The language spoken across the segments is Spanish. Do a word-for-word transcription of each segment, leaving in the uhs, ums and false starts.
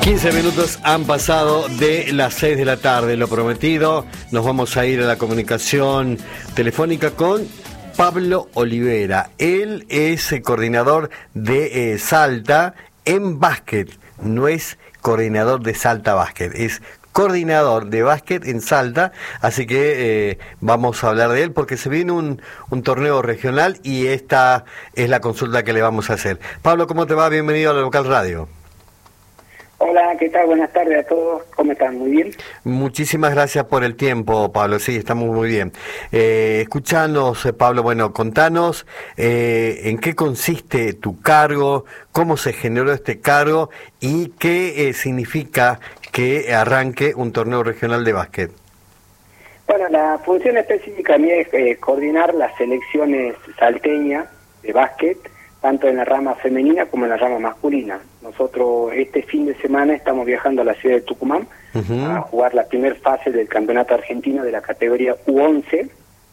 quince minutos han pasado de las seis de la tarde, lo prometido. Nos vamos a ir a la comunicación telefónica con Pablo Olivera. Él es el coordinador de eh, Salta en básquet. No es coordinador de Salta Básquet, es coordinador de básquet en Salta, así que eh, vamos a hablar de él porque se viene un, un torneo regional y esta es la consulta que le vamos a hacer. Pablo, ¿cómo te va? Bienvenido a la Local Radio. Hola, ¿qué tal? Buenas tardes a todos. ¿Cómo están? ¿Muy bien? Muchísimas gracias por el tiempo, Pablo. Sí, estamos muy bien. Eh, escuchanos, Pablo, bueno, contanos eh, en qué consiste tu cargo, cómo se generó este cargo y qué eh, significa que arranque un torneo regional de básquet. Bueno, la función específica mía es eh, coordinar las selecciones salteñas de básquet, tanto en la rama femenina como en la rama masculina. Nosotros este fin de semana estamos viajando a la ciudad de Tucumán uh-huh. a jugar la primera fase del campeonato argentino de la categoría U once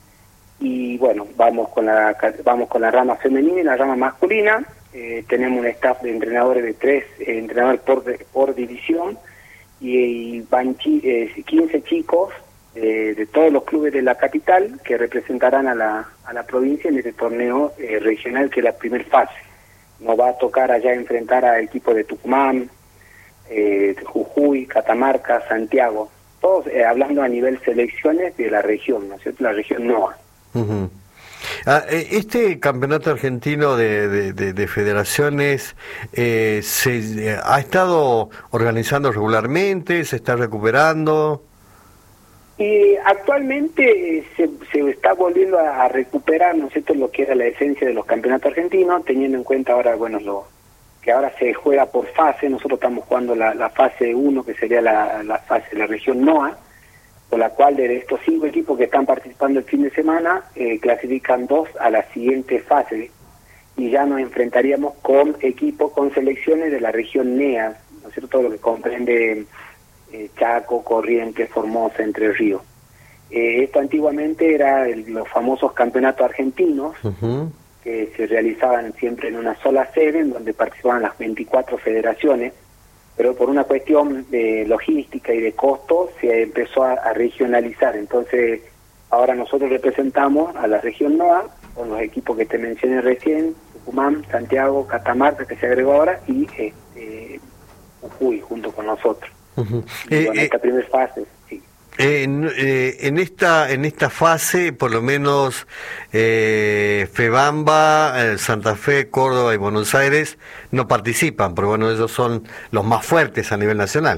y bueno, vamos con la vamos con la rama femenina y la rama masculina. Eh, tenemos un staff de entrenadores de tres eh, entrenadores por, por división y, y van chi, eh, quince chicos eh, de todos los clubes de la capital que representarán a la a la provincia en este torneo eh, regional que es la primera fase. Nos va a tocar allá enfrentar a equipos de Tucumán, eh, Jujuy, Catamarca, Santiago, todos eh, hablando a nivel selecciones de la región, ¿no es cierto? La región NOA. Uh-huh. Ah, este campeonato argentino de, de, de, de federaciones eh, se eh, ha estado organizando regularmente, se está recuperando. Y actualmente se, se está volviendo a, a recuperar, ¿no es cierto?, lo que era la esencia de los campeonatos argentinos, teniendo en cuenta ahora, bueno, lo que ahora se juega por fase. Nosotros estamos jugando la, la fase uno, que sería la, la fase de la región NOA, por la cual de estos cinco equipos que están participando el fin de semana, eh, clasifican dos a la siguiente fase, y ya nos enfrentaríamos con equipos, con selecciones de la región NEA, ¿no es cierto?, todo lo que comprende Chaco, Corrientes, Formosa, Entre Ríos. Eh, esto antiguamente era el, los famosos campeonatos argentinos uh-huh. que se realizaban siempre en una sola sede, en donde participaban las veinticuatro federaciones, pero por una cuestión de logística y de costo se empezó a, a regionalizar. Entonces ahora nosotros representamos a la región NOA con los equipos que te mencioné recién, Tucumán, Santiago, Catamarca, que se agregó ahora, y este, Jujuy junto con nosotros. Uh-huh. Eh, en esta eh, primera fase, sí. En, eh, en esta en esta fase, por lo menos eh, FEBAMBA, eh, Santa Fe, Córdoba y Buenos Aires no participan, pero bueno, ellos son los más fuertes a nivel nacional.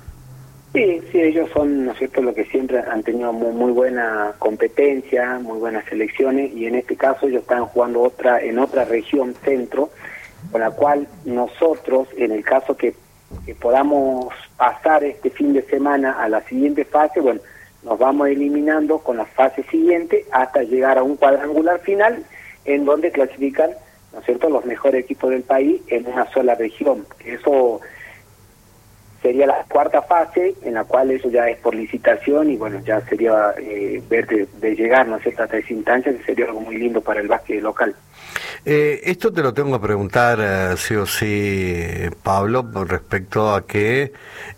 Sí, sí, ellos son, ¿no es cierto?, lo que siempre han tenido muy, muy buena competencia, muy buenas selecciones, y en este caso ellos están jugando otra en otra región centro, con la cual nosotros, en el caso que que podamos pasar este fin de semana a la siguiente fase, bueno, nos vamos eliminando con la fase siguiente hasta llegar a un cuadrangular final en donde clasifican, ¿no es cierto?, los mejores equipos del país en una sola región. Eso sería la cuarta fase, en la cual eso ya es por licitación y bueno, ya sería eh, ver de, de llegar, ¿no es cierto?, hasta esa instancia, que sería algo muy lindo para el básquet local. Eh, esto te lo tengo que preguntar eh, sí o sí, Pablo, con respecto a que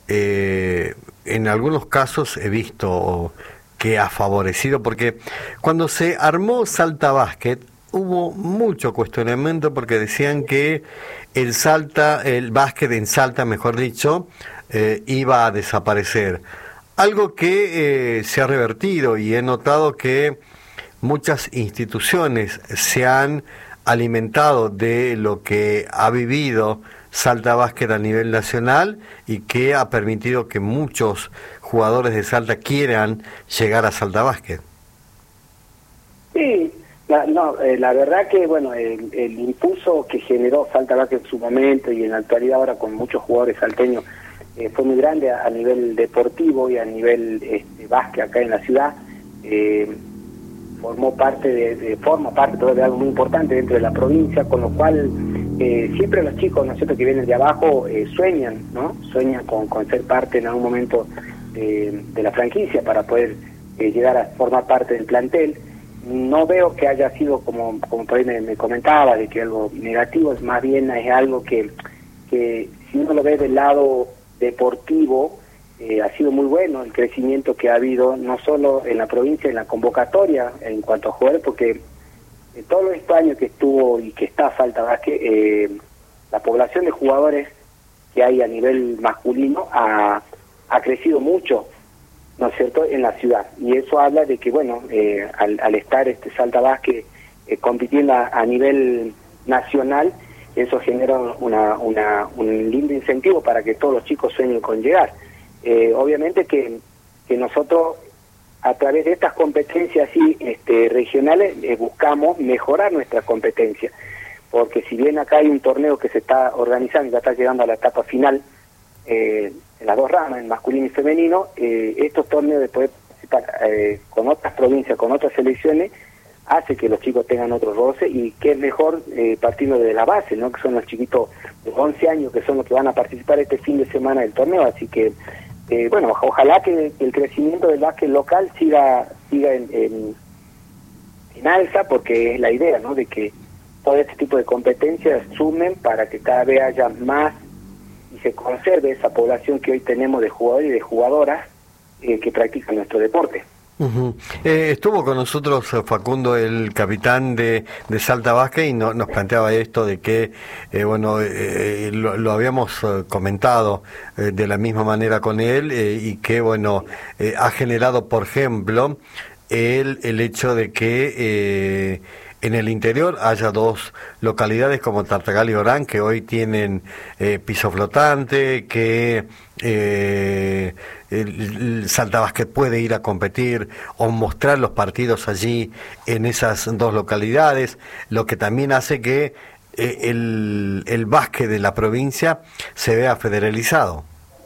eh, en algunos casos he visto que ha favorecido, porque cuando se armó Salta Básquet hubo mucho cuestionamiento porque decían que el Salta, el básquet en Salta, mejor dicho, eh, iba a desaparecer. Algo que eh, se ha revertido, y he notado que muchas instituciones se han alimentado de lo que ha vivido Salta Básquet a nivel nacional y que ha permitido que muchos jugadores de Salta quieran llegar a Salta Básquet. Sí, la, no, eh, la verdad que bueno, el, el impulso que generó Salta Básquet en su momento y en la actualidad ahora con muchos jugadores salteños eh, fue muy grande a, a nivel deportivo y a nivel este, básquet acá en la ciudad. Eh, formó parte de, de forma parte de algo muy importante dentro de la provincia, con lo cual eh, siempre los chicos, ¿no es cierto?, que vienen de abajo eh, sueñan, ¿no? Sueñan con, con ser parte en algún momento de, de la franquicia para poder eh, llegar a formar parte del plantel. No veo que haya sido como como por ahí me, me comentaba, de que algo negativo, es más bien es algo que, que si uno lo ve del lado deportivo eh, ha sido muy bueno el crecimiento que ha habido, no solo en la provincia, en la convocatoria, en cuanto a jugadores, porque en todos estos años que estuvo y que está Salta Basket, eh, la población de jugadores que hay a nivel masculino ha, ha crecido mucho, ¿no es cierto?, en la ciudad. Y eso habla de que, bueno, eh, al, al estar este Salta Basket eh, compitiendo a, a nivel nacional, eso genera una, una, un lindo incentivo para que todos los chicos sueñen con llegar. Eh, obviamente que, que nosotros, a través de estas competencias así, este, regionales, eh, buscamos mejorar nuestra competencia, porque si bien acá hay un torneo que se está organizando y ya está llegando a la etapa final, eh, en las dos ramas, en masculino y femenino, eh, estos torneos de poder participar eh, con otras provincias, con otras selecciones, hace que los chicos tengan otro roce, y que es mejor eh, partiendo de la base, ¿no?, que son los chiquitos de once años, que son los que van a participar este fin de semana del torneo. Así que, eh, bueno, ojalá que el crecimiento del básquet local siga siga en, en, en alza, porque es la idea, ¿no?, de que todo este tipo de competencias sumen para que cada vez haya más y se conserve esa población que hoy tenemos de jugadores y de jugadoras eh, que practican nuestro deporte. Uh-huh. Eh, estuvo con nosotros Facundo, el capitán de, de Salta Basket, y no, nos planteaba esto de que, eh, bueno, eh, lo, lo habíamos eh, comentado eh, de la misma manera con él, eh, y que, bueno, eh, ha generado, por ejemplo, el, el hecho de que eh, en el interior haya dos localidades como Tartagal y Orán, que hoy tienen eh, piso flotante, que eh, el, el Salta Basket puede ir a competir o mostrar los partidos allí en esas dos localidades, lo que también hace que eh, el, el básquet de la provincia se vea federalizado.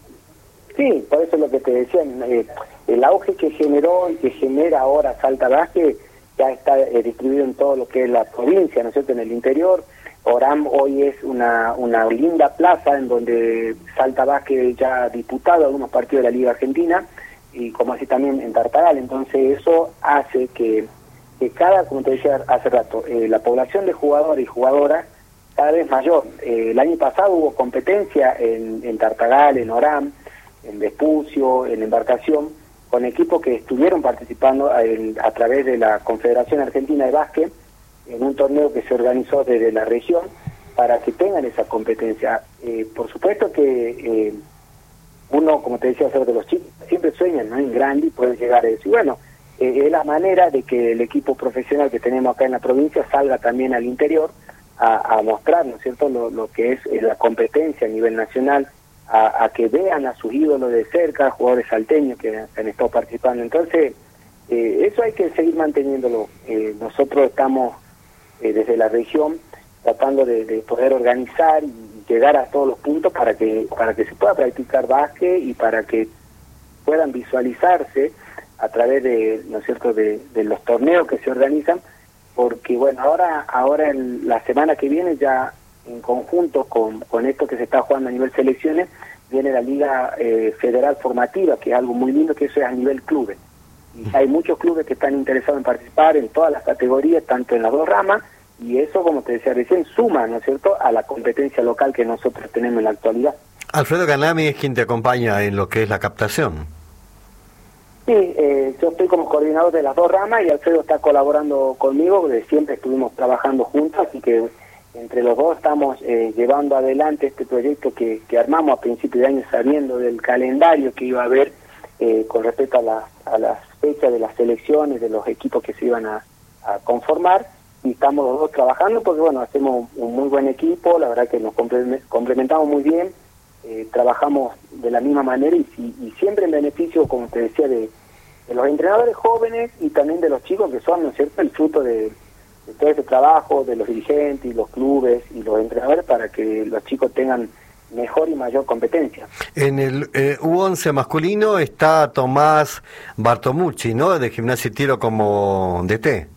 Sí, por eso es lo que te decía, eh, el auge que generó y que genera ahora Salta Basket ya está eh, distribuido en todo lo que es la provincia, ¿no es cierto?, en el interior. Orán hoy es una una linda plaza en donde Salta Basket ya ha disputado algunos partidos de la Liga Argentina, y como así también en Tartagal. Entonces eso hace que, que cada, como te decía hace rato, eh, la población de jugadores y jugadoras cada vez mayor. Eh, el año pasado hubo competencia en, en Tartagal, en Orán, en Vespucio, en Embarcación, con equipos que estuvieron participando a, el, a través de la Confederación Argentina de Básquet, en un torneo que se organizó desde la región, para que tengan esa competencia. Eh, por supuesto que eh, uno, como te decía, hacer de los chicos, siempre sueñan, ¿no?, en grande, y pueden llegar a eso. Y bueno, eh, es la manera de que el equipo profesional que tenemos acá en la provincia salga también al interior a, a mostrar, ¿no es cierto?, lo, lo que es eh, la competencia a nivel nacional, A, a que vean a sus ídolos de cerca, jugadores salteños que han estado participando. Entonces, eh, eso hay que seguir manteniéndolo. Eh, nosotros estamos eh, desde la región tratando de, de poder organizar y llegar a todos los puntos para que para que se pueda practicar básquet y para que puedan visualizarse a través de, ¿no es cierto?, de, de los torneos que se organizan, porque bueno, ahora ahora en la semana que viene, ya en conjunto con, con esto que se está jugando a nivel selecciones, viene la Liga eh, Federal Formativa, que es algo muy lindo, que eso es a nivel clubes. Y hay muchos clubes que están interesados en participar en todas las categorías, tanto en las dos ramas, y eso, como te decía recién, suma, ¿no es cierto?, a la competencia local que nosotros tenemos en la actualidad. Alfredo Ganami es quien te acompaña en lo que es la captación. Sí, eh, yo estoy como coordinador de las dos ramas y Alfredo está colaborando conmigo, porque siempre estuvimos trabajando juntos, así que entre los dos estamos eh, llevando adelante este proyecto que, que armamos a principio de año, sabiendo del calendario que iba a haber eh, con respecto a, la, a las fechas de las selecciones, de los equipos que se iban a, a conformar, y estamos los dos trabajando porque, bueno, hacemos un muy buen equipo, la verdad que nos complementamos muy bien, eh, trabajamos de la misma manera y, y siempre en beneficio, como te decía, de, de los entrenadores jóvenes y también de los chicos que son, ¿no es cierto?, el fruto de de todo ese trabajo de los dirigentes y los clubes y los entrenadores para que los chicos tengan mejor y mayor competencia. En el eh, U once masculino está Tomás Bartomucci, ¿no?, de Gimnasia y Tiro como D T.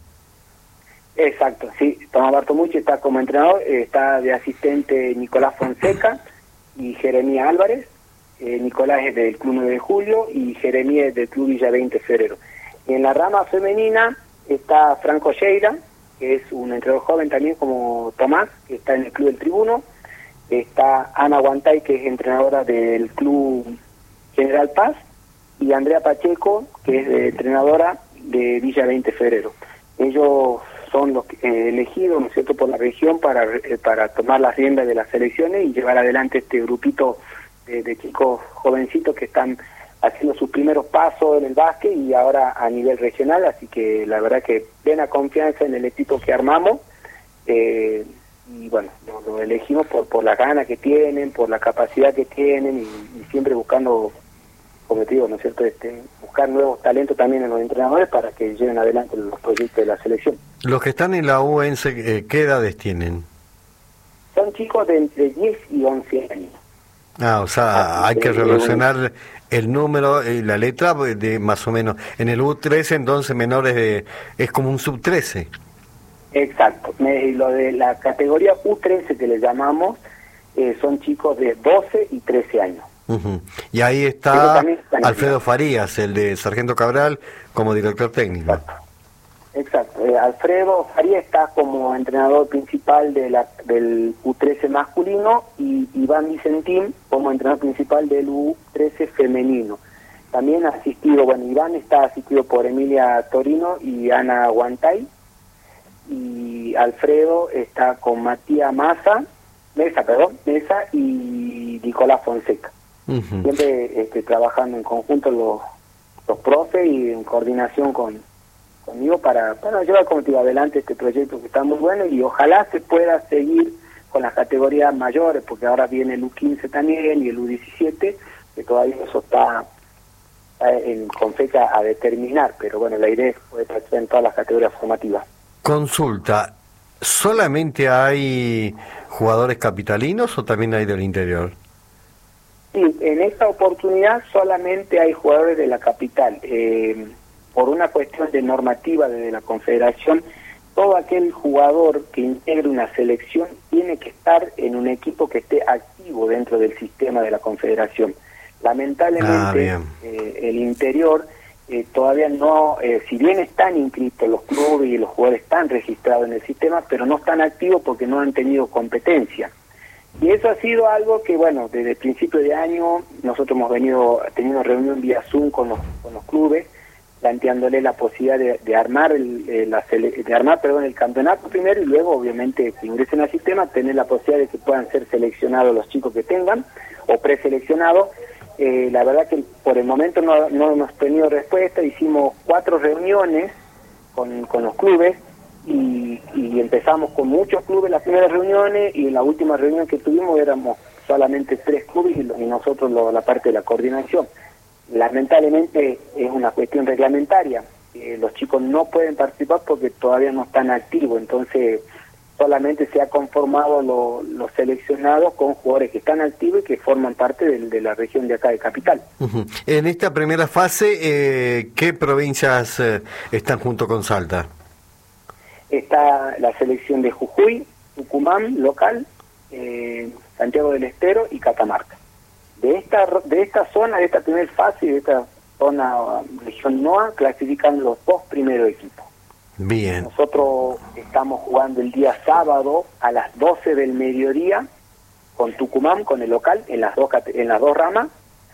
Exacto, sí, Tomás Bartomucci está como entrenador, eh, está de asistente Nicolás Fonseca y Jeremías Álvarez. eh, Nicolás es del Club nueve de Julio y Jeremías es del Club Villa veinte de Febrero. Y en la rama femenina está Franco Sheira, que es un entrenador joven también como Tomás, que está en el Club del Tribuno, está Ana Guantay, que es entrenadora del Club General Paz, y Andrea Pacheco, que es de, entrenadora de Villa veinte de Febrero. Ellos son los eh, elegidos, ¿no es cierto?, por la región para eh, para tomar las riendas de las selecciones y llevar adelante este grupito de, de chicos jovencitos que están haciendo sus primeros pasos en el básquet y ahora a nivel regional, así que la verdad que plena confianza en el equipo que armamos, eh, y bueno, lo, lo elegimos por por la gana que tienen, por la capacidad que tienen, y, y siempre buscando, como te digo, ¿no es cierto?, este, buscar nuevos talentos también en los entrenadores para que lleven adelante los proyectos de la selección. Los que están en la U E N S E, ¿qué edades tienen? Son chicos de entre diez y once años. Ah, o sea, Así hay que que, relacionar el número y la letra de más o menos. En el U trece, entonces, menores de... es como un sub trece. Exacto. Me, lo de la categoría U trece que le llamamos, eh, son chicos de doce y trece años. Uh-huh. Y ahí está Alfredo Farías, el de Sargento Cabral, como director técnico. Exacto. Exacto. Eh, Alfredo Farías está como entrenador principal de la, del U trece masculino y Iván Vicentín como entrenador principal del U trece femenino. También ha asistido, bueno, Iván está asistido por Emilia Torino y Ana Guantay, y Alfredo está con Matías Massa, Mesa, perdón, Mesa y Nicolás Fonseca. Uh-huh. Siempre este, trabajando en conjunto los, los profes y en coordinación con conmigo para, para llevar contigo adelante este proyecto que está muy bueno, y ojalá se pueda seguir con las categorías mayores, porque ahora viene el U quince también y el U diecisiete, que todavía eso está, está en, con fecha a determinar, pero bueno, la idea es poder participar en todas las categorías formativas. Consulta, ¿solamente hay jugadores capitalinos o también hay del interior? Sí, en esta oportunidad solamente hay jugadores de la capital. Eh, por una cuestión de normativa desde la Confederación, todo aquel jugador que integre una selección tiene que estar en un equipo que esté activo dentro del sistema de la Confederación. Lamentablemente, ah, eh, el interior eh, todavía no, eh, si bien están inscritos los clubes y los jugadores están registrados en el sistema, pero no están activos porque no han tenido competencia. Y eso ha sido algo que, bueno, desde el principio de año nosotros hemos venido teniendo reunión vía Zoom con los, con los clubes, planteándole la posibilidad de, de armar el, eh, la sele, de armar perdón el campeonato primero, y luego obviamente que ingresen al sistema, tener la posibilidad de que puedan ser seleccionados los chicos que tengan o preseleccionados. Eh, la verdad que por el momento no, no hemos tenido respuesta. Hicimos cuatro reuniones con, con los clubes y, y empezamos con muchos clubes las primeras reuniones, y en la última reunión que tuvimos éramos solamente tres clubes y, y nosotros lo, la parte de la coordinación. Lamentablemente es una cuestión reglamentaria, eh, los chicos no pueden participar porque todavía no están activos, entonces solamente se ha conformado lo, los seleccionados con jugadores que están activos y que forman parte de, de la región de acá de Capital. Uh-huh. En esta primera fase, eh, ¿qué provincias eh, están junto con Salta? Está la selección de Jujuy, Tucumán, local, eh, Santiago del Estero y Catamarca. De esta de esta zona, de esta primera fase, de esta zona región N O A, clasifican los dos primeros equipos. Bien. Nosotros estamos jugando el día sábado a las doce del mediodía con Tucumán, con el local, en las dos en las dos ramas,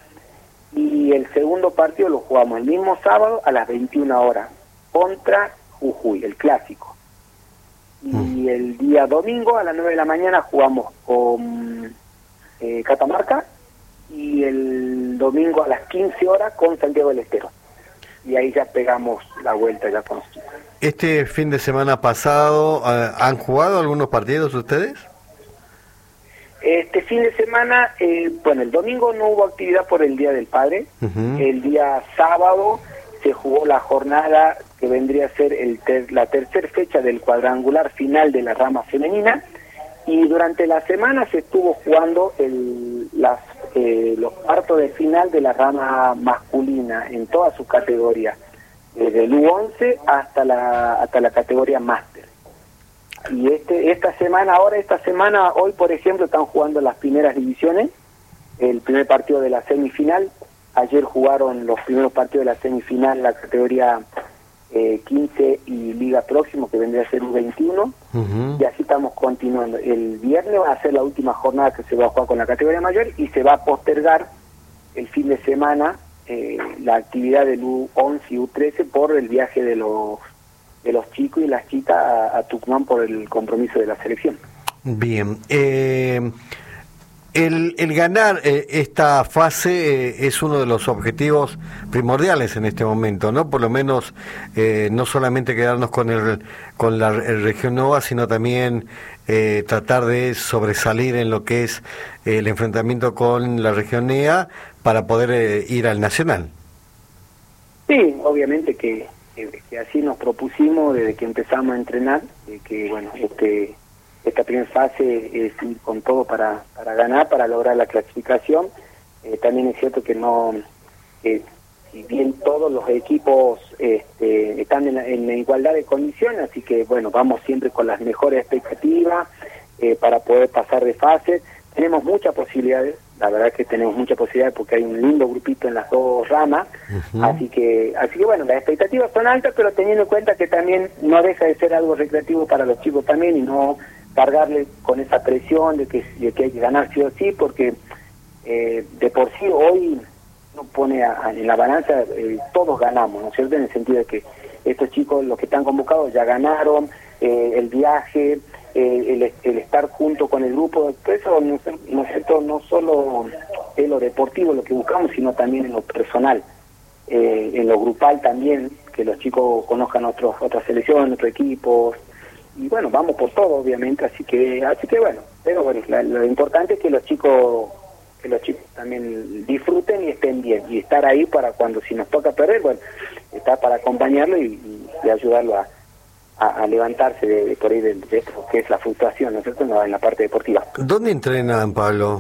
y el segundo partido lo jugamos el mismo sábado a las veintiuna horas contra Jujuy, el clásico. Y mm. el día domingo a las nueve de la mañana jugamos con eh, Catamarca, y el domingo a las quince horas con Santiago del Estero. Y ahí ya pegamos la vuelta ya con los chicos. Este fin de semana pasado, ¿han jugado algunos partidos ustedes? Este fin de semana, eh, bueno, el domingo no hubo actividad por el Día del Padre. Uh-huh. El día sábado se jugó la jornada que vendría a ser el ter la tercera fecha del cuadrangular final de la rama femenina. Y durante la semana se estuvo jugando el, las, eh, los cuartos de final de la rama masculina en todas sus categorías, desde el U once hasta la hasta la categoría máster. Y este esta semana, ahora esta semana, hoy por ejemplo, están jugando las primeras divisiones, el primer partido de la semifinal. Ayer jugaron los primeros partidos de la semifinal, la categoría eh, quince y Liga Próximo, que vendría a ser U veintiuno. Uh-huh. Y así estamos continuando. El viernes va a ser la última jornada que se va a jugar con la categoría mayor y se va a postergar el fin de semana eh, la actividad del U once y U trece por el viaje de los de los chicos y las chicas a, a Tucumán por el compromiso de la selección. Bien. Eh... El, el ganar eh, esta fase eh, es uno de los objetivos primordiales en este momento, ¿no? Por lo menos eh, no solamente quedarnos con el con la el Región Nova, sino también eh, tratar de sobresalir en lo que es eh, el enfrentamiento con la Región N E A para poder eh, ir al Nacional. Sí, obviamente que, que, que así nos propusimos desde que empezamos a entrenar, de que bueno, este esta primera fase es ir con todo para, para ganar, para lograr la clasificación. Eh, también es cierto que no, eh, si bien todos los equipos este, están en, la, en la igualdad de condiciones, así que bueno, vamos siempre con las mejores expectativas eh, para poder pasar de fase. Tenemos muchas posibilidades, la verdad es que tenemos muchas posibilidades porque hay un lindo grupito en las dos ramas, uh-huh. así que así que bueno, las expectativas son altas, pero teniendo en cuenta que también no deja de ser algo recreativo para los chicos también y no cargarle con esa presión de que, de que hay que ganar sí o sí, porque eh, de por sí hoy no pone a, a, en la balanza, eh, todos ganamos, ¿no es cierto? En el sentido de que estos chicos, los que están convocados, ya ganaron, eh, el viaje, eh, el, el estar junto con el grupo, eso no, no es cierto, no solo en lo deportivo lo que buscamos, sino también en lo personal, eh, en lo grupal también, que los chicos conozcan otros, otras selecciones, otros equipos, y bueno, vamos por todo obviamente, así que así que bueno, pero bueno, la, lo importante es que los chicos que los chicos también disfruten y estén bien, y estar ahí para cuando si nos toca perder, bueno, estar para acompañarlo y, y, y ayudarlo a, a, a levantarse de, de por ahí de, de esto que es la fluctuación, ¿no es cierto?, en la parte deportiva. ¿Dónde entrenan, Pablo?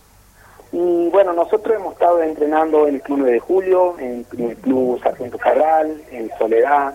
Y bueno, nosotros hemos estado entrenando en el Club nueve de Julio, en, en el Club Sargento Cabral, en Soledad,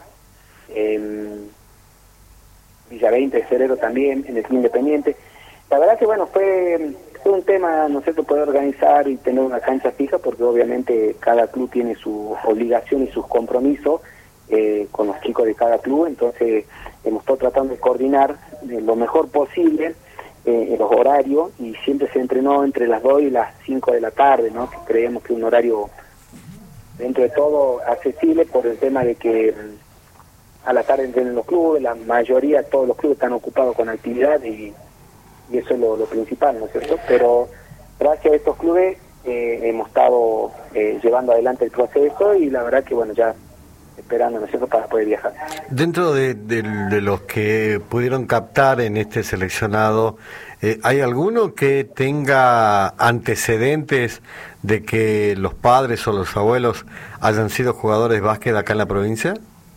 en Villa veinte de Febrero también, en el Club Independiente. La verdad que bueno, fue, fue un tema, ¿no es cierto?, poder organizar y tener una cancha fija, porque obviamente cada club tiene su obligación y sus compromisos eh, con los chicos de cada club, entonces hemos estado tratando de coordinar eh, lo mejor posible eh, los horarios, y siempre se entrenó entre las dos y las cinco de la tarde, ¿no?, que creemos que es un horario dentro de todo accesible por el tema de que a la tarde entrenan los clubes, la mayoría, todos los clubes están ocupados con actividad y, y eso es lo, lo principal, ¿no es cierto? Pero gracias a estos clubes eh, hemos estado eh, llevando adelante el proceso y la verdad que bueno, ya esperando, ¿no es cierto?, para poder viajar. Dentro de, de, de los que pudieron captar en este seleccionado, eh, ¿hay alguno que tenga antecedentes de que los padres o los abuelos hayan sido jugadores de básquet acá en la provincia?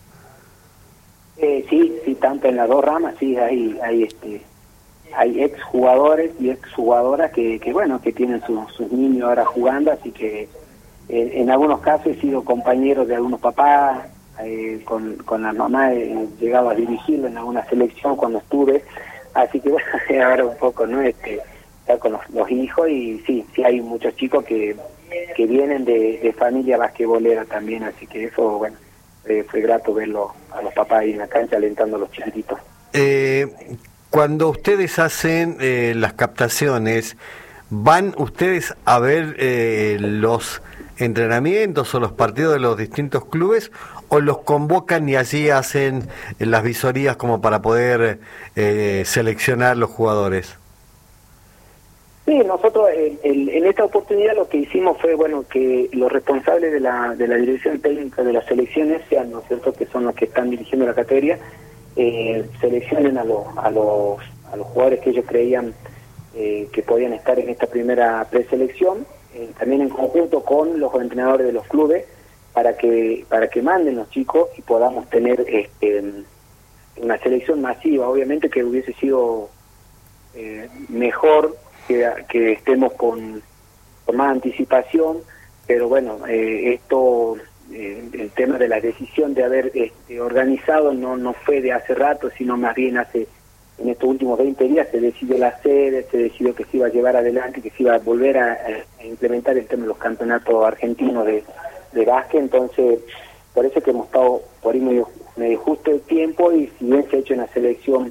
Eh, sí, sí, tanto en las dos ramas, sí, hay, hay este, hay ex jugadores y ex jugadoras que, que bueno, que tienen su, sus niños ahora jugando, así que eh, en algunos casos he sido compañero de algunos papás, eh, con, con la mamá he llegado a dirigirlo en alguna selección cuando estuve, así que bueno, ahora un poco, ¿no?, este, estar con los, los hijos, y sí, sí hay muchos chicos que, que vienen de, de familia basquetbolera también, así que eso, bueno, Eh, fue grato verlo a los papás ahí en la cancha alentando a los chiquititos. Eh, cuando ustedes hacen eh, las captaciones, ¿van ustedes a ver eh, los entrenamientos o los partidos de los distintos clubes o los convocan y allí hacen las visorías como para poder eh, seleccionar los jugadores? Sí, nosotros el, el, en esta oportunidad lo que hicimos fue, bueno, que los responsables de la de la dirección técnica de las selecciones sean, ¿no es cierto?, que son los que están dirigiendo la categoría, eh, seleccionen a los a los a los jugadores que ellos creían eh, que podían estar en esta primera preselección, eh, también en conjunto con los entrenadores de los clubes, para que para que manden los chicos y podamos tener este una selección masiva. Obviamente que hubiese sido eh, mejor Que, que estemos con, con más anticipación, pero bueno, eh, esto, eh, el tema de la decisión de haber este, organizado no no fue de hace rato, sino más bien hace, en estos últimos veinte días se decidió la sede, se decidió que se iba a llevar adelante, que se iba a volver a, a implementar el tema de los campeonatos argentinos de, de básquet, entonces por eso que hemos estado por ahí medio, medio justo el tiempo, y si bien se ha hecho una selección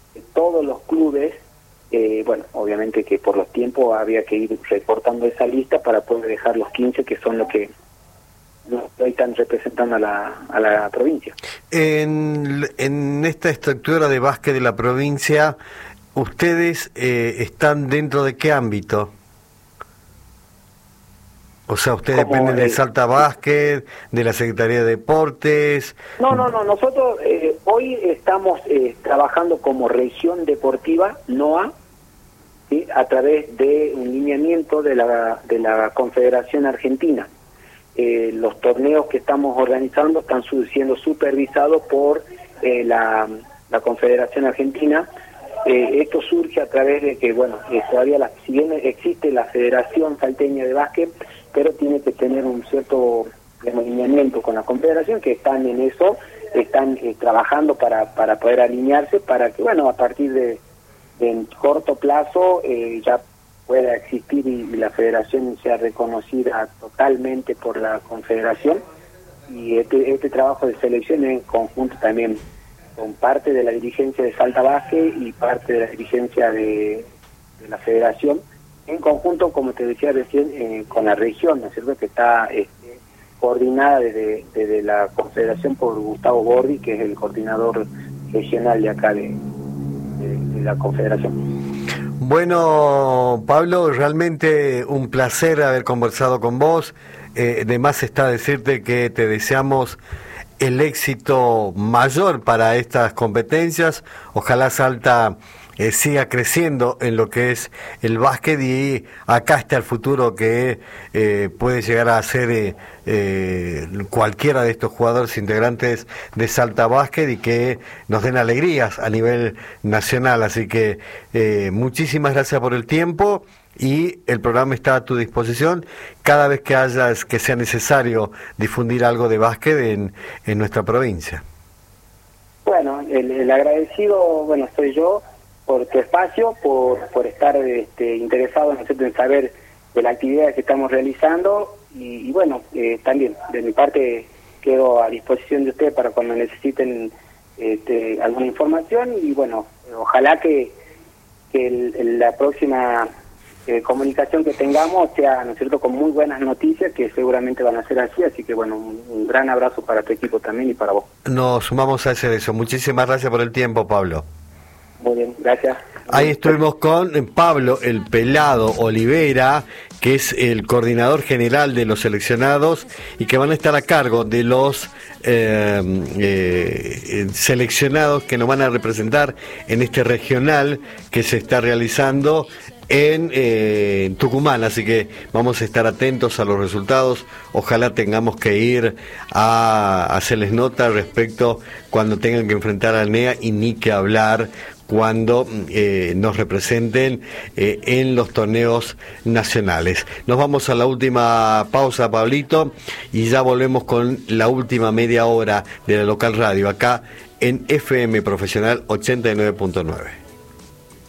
todos los clubes, eh, bueno, obviamente que por los tiempos había que ir recortando esa lista para poder dejar los quince que son los que no están representando a la, a la provincia. En, en esta estructura de básquet de la provincia, ¿ustedes eh, están dentro de qué ámbito? O sea, ¿ustedes Como, dependen de eh, Salta Básquet, de la Secretaría de Deportes? No, no, no, nosotros eh, hoy estamos eh, trabajando como región deportiva, NOA, ¿sí? A través de un lineamiento de la, de la Confederación Argentina. Eh, los torneos que estamos organizando están su, siendo supervisados por eh, la, la Confederación Argentina. Eh, esto surge a través de que, bueno, eh, todavía la, si bien existe la Federación Salteña de Básquet, pero tiene que tener un cierto alineamiento con la Confederación, que están en eso, están eh, trabajando para, para poder alinearse, para que, bueno, a partir de, de en corto plazo eh, ya pueda existir y, y la Federación sea reconocida totalmente por la Confederación. Y este, este trabajo de selección en conjunto también con parte de la dirigencia de Salta Básquet y parte de la dirigencia de, de la Federación, en conjunto, como te decía recién, eh, con la región, ¿no es cierto?, que está este, coordinada desde, desde la Confederación por Gustavo Gordi, que es el coordinador regional de acá de, de, de la Confederación. Bueno, Pablo, realmente un placer haber conversado con vos. Eh, de más está decirte que te deseamos el éxito mayor para estas competencias. Ojalá Salta eh, siga creciendo en lo que es el básquet y acá está el futuro que eh, puede llegar a ser eh, eh, cualquiera de estos jugadores integrantes de Salta Básquet y que nos den alegrías a nivel nacional. Así que eh, muchísimas gracias por el tiempo. Y el programa está a tu disposición cada vez que haya, que sea necesario difundir algo de básquet en, en nuestra provincia. Bueno, el, el agradecido, bueno, soy yo por tu espacio, por, por estar este, interesado nosotros en saber de la actividad que estamos realizando y, y bueno, eh, también de mi parte quedo a disposición de ustedes para cuando necesiten este, alguna información y bueno, ojalá que, que el, el, la próxima Eh, comunicación que tengamos sea, ¿no es cierto?, con muy buenas noticias que seguramente van a ser así, así que bueno, un, un gran abrazo para tu equipo también y para vos. Nos sumamos a hacer eso. Muchísimas gracias por el tiempo, Pablo. Muy bien, gracias. Ahí estuvimos con Pablo el Pelado Olivera, que es el coordinador general de los seleccionados y que van a estar a cargo de los eh, eh, seleccionados que nos van a representar en este regional que se está realizando en eh, Tucumán, así que vamos a estar atentos a los resultados. Ojalá tengamos que ir a hacerles nota respecto cuando tengan que enfrentar a N E A y ni que hablar cuando eh, nos representen eh, en los torneos nacionales. Nos vamos a la última pausa, Pablito, y ya volvemos con la última media hora de la local radio acá en F M Profesional ochenta y nueve punto nueve.